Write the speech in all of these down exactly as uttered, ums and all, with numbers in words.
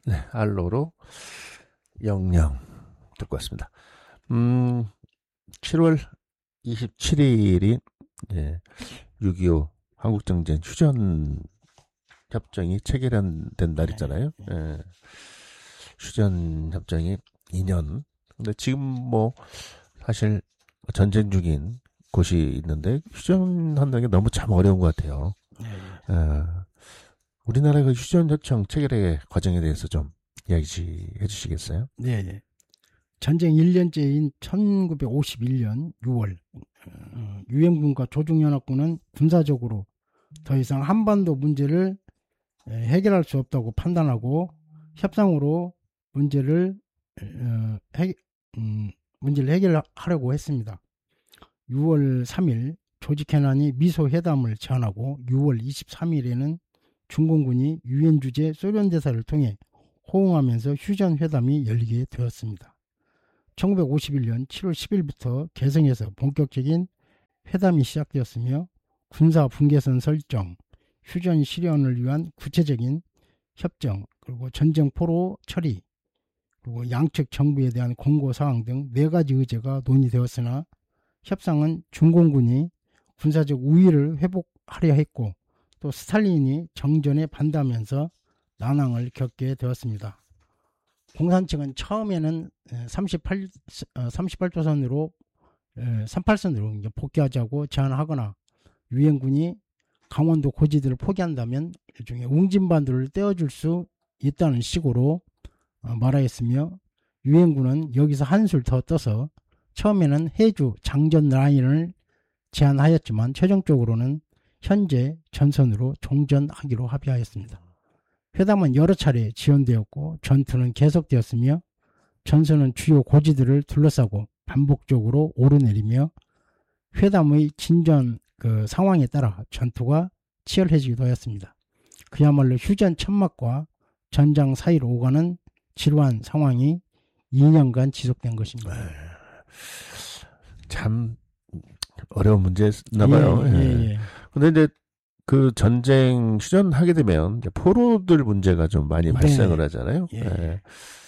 네, 알로로 영영 듣고 왔습니다. 음, 칠월 이십칠일이 예, 육이오 한국정전 휴전 협정이 체결된 날이잖아요. 예, 휴전 협정이 이 년. 근데 지금 뭐 사실 전쟁 중인 곳이 있는데 휴전한다는 게 너무 참 어려운 것 같아요. 예, 우리나라 그 휴전 협정 체결의 과정에 대해서 좀 이야기 해주시겠어요? 네, 네. 전쟁 일 년째인 천구백오십일 년 유월 어, 유엔군과 조중연합군은 군사적으로 더 이상 한반도 문제를 해결할 수 없다고 판단하고 협상으로 문제를 어, 해, 음, 문제를 해결하려고 했습니다. 유월 삼일 조지 캐넌이 미소 회담을 제안하고 유월 이십삼일에는 중공군이 유엔 주재 소련 대사를 통해 호응하면서 휴전 회담이 열리게 되었습니다. 천구백오십일 년 칠월 십일부터 개성에서 본격적인 회담이 시작되었으며 군사 분계선 설정, 휴전 실현을 위한 구체적인 협정, 그리고 전쟁 포로 처리, 그리고 양측 정부에 대한 공고사항 등 네 가지 의제가 논의되었으나 협상은 중공군이 군사적 우위를 회복하려 했고 또 스탈린이 정전에 반대하면서 난항을 겪게 되었습니다. 공산 측은 처음에는 삼십팔, 삼십팔 도선으로 삼십팔 선으로 복귀하자고 제안하거나 유엔군이 강원도 고지들을 포기한다면 일종의 웅진반도를 떼어줄 수 있다는 식으로 말하였으며 유엔군은 여기서 한술 더 떠서 처음에는 해주 장전 라인을 제안하였지만 최종적으로는 현재 전선으로 종전하기로 합의하였습니다. 회담은 여러 차례 지연되었고 전투는 계속되었으며 전선은 주요 고지들을 둘러싸고 반복적으로 오르내리며 회담의 진전 그 상황에 따라 전투가 치열해지기도 하였습니다. 그야말로 휴전 천막과 전장 사이로 오가는 지루한 상황이 이 년간 지속된 것입니다. 참 어려운 문제였나 봐요. 예, 예, 예. 근데 이제 그 전쟁 휴전하게 되면 이제 포로들 문제가 좀 많이 네. 발생을 하잖아요. 예. 예.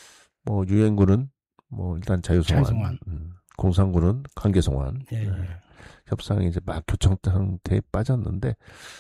뭐 유엔군은 뭐 일단 자유송환, 자유송환. 음, 공산군은 강제송환. 예, 예. 예. 협상이 이제 막 교청 상태에 빠졌는데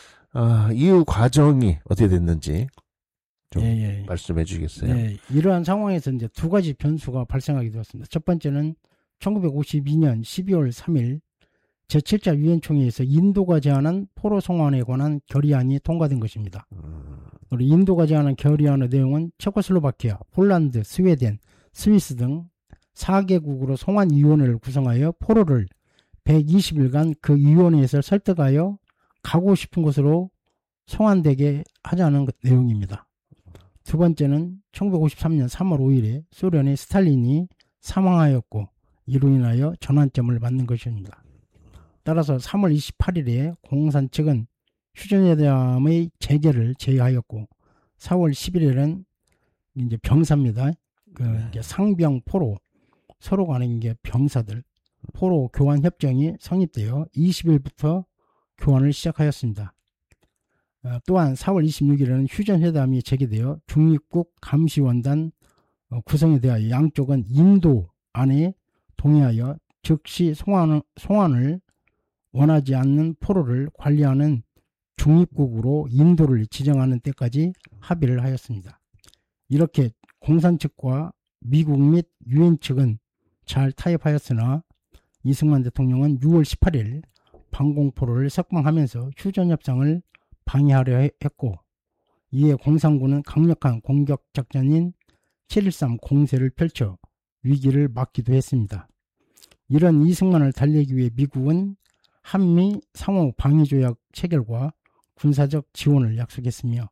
아, 이후 과정이 어떻게 됐는지 좀 예, 예. 말씀해 주시겠어요? 네, 이러한 상황에서 이제 두 가지 변수가 발생하게 되었습니다. 첫 번째는 천구백오십이 년 십이월 삼일 제칠 차 유엔 총회에서 인도가 제안한 포로 송환에 관한 결의안이 통과된 것입니다. 음. 그리고 인도가 제안한 결의안의 내용은 체코슬로바키아, 폴란드, 스웨덴, 스위스 등 사 개국으로 송환위원회를 구성하여 포로를 백이십 일간 그 위원회에서 설득하여 가고 싶은 곳으로 송환되게 하자는 내용입니다. 두 번째는 천구백오십삼 년 삼월 오일에 소련의 스탈린이 사망하였고 이로 인하여 전환점을 맞는 것입니다. 따라서 삼월 이십팔일에 공산 측은 휴전회담의 재개를 제의하였고 사월 십일일은 이제 병사입니다. 그 이제 상병 포로 서로 간의 이제 병사들 포로 교환 협정이 성립되어 이십일부터 교환을 시작하였습니다. 어, 또한 사월 이십육일에는 휴전회담이 재개되어 중립국 감시원단 어, 구성에 대하여 양쪽은 인도 안에 동의하여 즉시 송환을, 송환을 원하지 않는 포로를 관리하는 중립국으로 인도를 지정하는 때까지 합의를 하였습니다. 이렇게 공산 측과 미국 및 유엔 측은 잘 타협하였으나 이승만 대통령은 유월 십팔일 방공포로를 석방하면서 휴전협상을 방해하려 했고 이에 공산군은 강력한 공격 작전인 칠일삼 공세를 펼쳐 위기를 막기도 했습니다. 이런 이승만을 달래기 위해 미국은 한미 상호 방위조약 체결과 군사적 지원을 약속했으며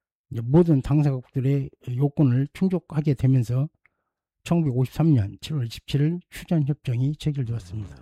모든 당사국들의 요건을 충족하게 되면서 천구백오십삼 년 칠월 이십칠일 휴전협정이 체결되었습니다.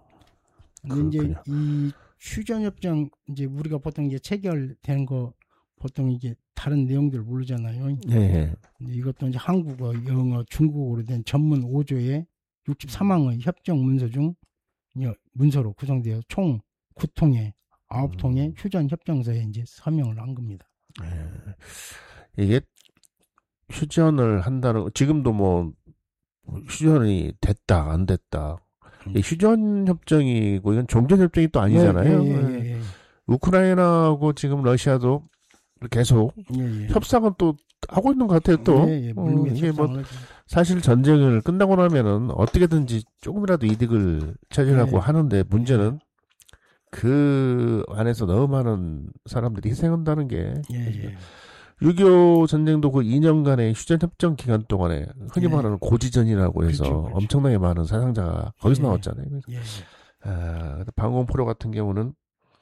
근데 이제 이 휴전협정 이제 우리가 보통 이제 체결되는 거 보통 이게 다른 내용들 모르잖아요. 네. 이것도 이제 한국어, 영어, 중국어로 된 전문 오 조의 육십삼 항의 협정 문서 중 문서로 구성되어 총 구 통의 아홉 통의 음. 휴전 협정서에 이제 서명을 한 겁니다. 네. 이게 휴전을 한다는, 지금도 뭐, 휴전이 됐다, 안 됐다. 음. 휴전 협정이고, 이건 종전 협정이 또 아니잖아요. 예, 예, 예, 예. 우크라이나하고 지금 러시아도 계속 예, 예. 협상은 또 하고 있는 것 같아요, 또. 예, 예. 어, 이게 뭐, 사실 전쟁을 끝나고 나면은 어떻게든지 조금이라도 이득을 찾으려고 예. 하는데, 문제는 그 안에서 너무 많은 사람들이 희생한다는 게. 예, 예. 육이오 전쟁도 그 이 년간의 휴전협정 기간 동안에 흔히 예. 말하는 고지전이라고 해서 그렇죠, 그렇죠. 엄청나게 많은 사상자가 거기서 예. 나왔잖아요. 그래서 예, 예. 아, 방공포로 같은 경우는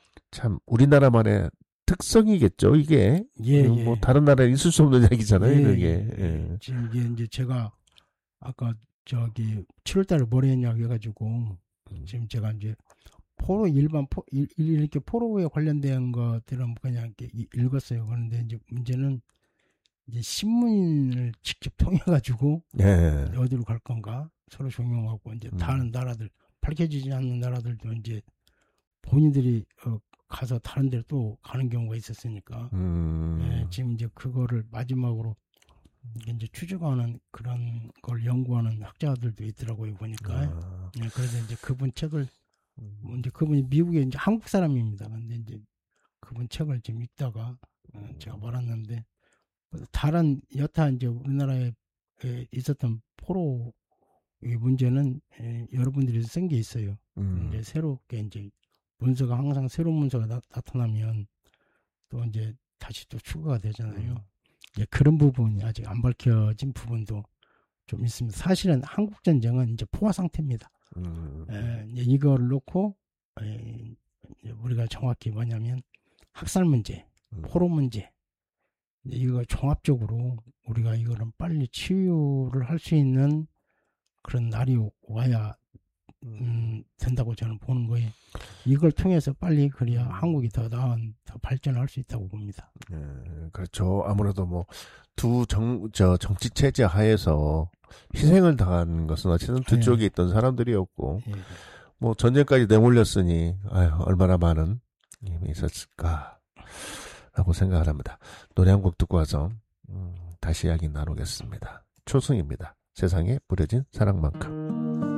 참 우리나라만의 특성이겠죠, 이게. 예, 음, 예. 뭐 다른 나라에 있을 수 없는 얘기잖아요, 예, 이게. 예. 예. 지금 이게 이제 제가 아까 저기 칠월 달에 뭘 했냐고 해가지고 음. 지금 제가 이제 포로 일반 포 일, 이렇게 포로에 관련된 것들은 그냥 이렇게 이- 읽었어요. 그런데 이제 문제는 이제 신문을 직접 통해 가지고 예. 어디로 갈 건가 서로 조명하고 이제 음. 다른 나라들 밝혀지지 않는 나라들도 이제 본인들이 어, 가서 다른 데로 또 가는 경우가 있었으니까 음. 예, 지금 이제 그거를 마지막으로 이제 추적하는 그런 걸 연구하는 학자들도 있더라고요 보니까. 아. 예, 그래서 이제 그분 책을 뭐 음. 이제 그분이 미국에 이제 한국 사람입니다. 근데 이제 그분 책을 지금 읽다가 어, 제가 말았는데 다른 여타 이제 우리나라에 에 있었던 포로 이 문제는 에, 여러분들이 쓴 게 있어요. 음. 이제 새롭게 이제 문서가 항상 새로운 문서가 나, 나타나면 또 이제 다시 또 추가가 되잖아요. 음. 이제 그런 부분이 아직 안 밝혀진 부분도 좀 있습니다. 사실은 한국 전쟁은 이제 포화 상태입니다. 음. 에, 이제 이걸 놓고 에, 이제 우리가 정확히 뭐냐면 학살 문제, 음. 포로 문제 이제 이거 종합적으로 우리가 이거는 빨리 치유를 할 수 있는 그런 날이 와야 음, 된다고 저는 보는 거예요. 이걸 통해서 빨리 그래야 한국이 더 나은 더 발전할 수 있다고 봅니다. 예, 그렇죠. 아무래도 뭐 두 정 저 정치 체제 하에서 희생을 당한 것은 어쨌든 두 예. 쪽에 있던 사람들이었고, 예. 뭐 전쟁까지 내몰렸으니 아유, 얼마나 많은 힘이 있었을까라고 생각을 합니다. 노래 한 곡 듣고 와서 음, 다시 이야기 나누겠습니다. 초승입니다. 세상에 뿌려진 사랑만큼.